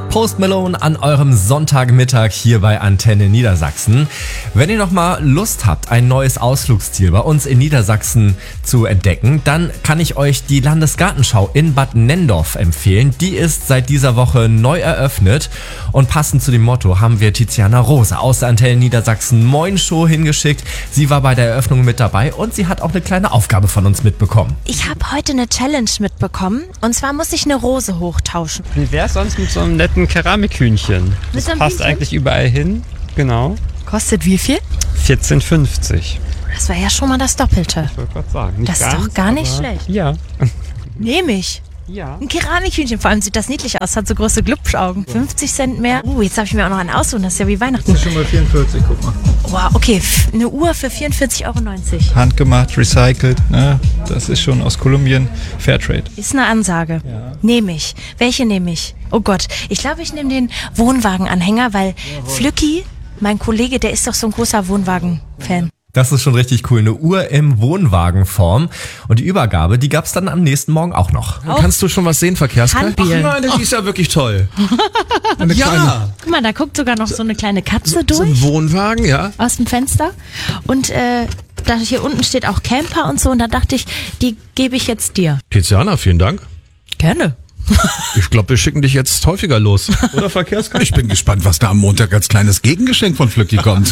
Post Malone an eurem Sonntagmittag hier bei Antenne Niedersachsen. Wenn ihr noch mal Lust habt, ein neues Ausflugsziel bei uns in Niedersachsen zu entdecken, dann kann ich euch die Landesgartenschau in Bad Nenndorf empfehlen. Die ist seit dieser Woche neu eröffnet und passend zu dem Motto haben wir Tiziana Rose aus der Antenne Niedersachsen Moin Show hingeschickt. Sie war bei der Eröffnung mit dabei und sie hat auch eine kleine Aufgabe von uns mitbekommen. Ich habe heute eine Challenge mitbekommen und zwar muss ich eine Rose hochtauschen. Wie wär's sonst mit so einem netten Keramikhühnchen? Das passt eigentlich überall hin. Genau. Kostet wie viel? 14,50. Das war ja schon mal das Doppelte. Ich wollte gerade sagen. Nicht Das ist ganz, doch gar nicht aber schlecht. Ja. Nehme ich. Ja. Ein Keramikhühnchen, vor allem sieht das niedlich aus, hat so große Glubschaugen. 50 Cent mehr. Jetzt habe ich mir auch noch einen aussuchen, das ist ja wie Weihnachten. Das ist schon mal 44, guck mal. Wow, okay, eine Uhr für 44,90 €. Handgemacht, recycelt, ne? Das ist schon aus Kolumbien. Fairtrade. Ist eine Ansage. Ja. Nehme ich. Welche nehme ich? Oh Gott, ich glaube, ich nehme den Wohnwagenanhänger, weil Flücki, mein Kollege, der ist doch so ein großer Wohnwagen-Fan. Das ist schon richtig cool. Eine Uhr im Wohnwagenform. Und die Übergabe, die gab's dann am nächsten Morgen auch noch. Kannst du schon was sehen, Verkehrskarte? Handbier. Nein, die ist ja wirklich toll. Ja, Guck mal, da guckt sogar noch so eine kleine Katze so ein durch Wohnwagen, ja. aus dem Fenster. Und da hier unten steht auch Camper und so. Und da dachte ich, die gebe ich jetzt dir. Tiziana, vielen Dank. Gerne. Ich glaube, wir schicken dich jetzt häufiger los. Oder Verkehrskarte? Ich bin gespannt, was da am Montag als kleines Gegengeschenk von Flücki kommt.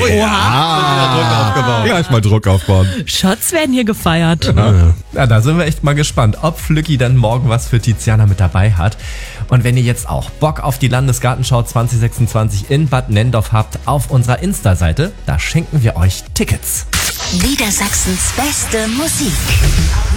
Gleich mal Druck aufbauen. Shots werden hier gefeiert. Ja, da sind wir echt mal gespannt, ob Flücki dann morgen was für Tiziana mit dabei hat. Und wenn ihr jetzt auch Bock auf die Landesgartenschau 2026 in Bad Nenndorf habt, auf unserer Insta-Seite, da schenken wir euch Tickets. Niedersachsens beste Musik.